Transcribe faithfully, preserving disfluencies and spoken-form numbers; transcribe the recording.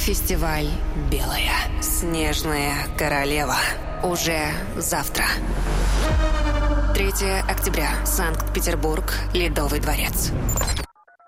Фестиваль «Белая. Снежная королева». Уже завтра. третьего октября. Санкт-Петербург. Ледовый дворец.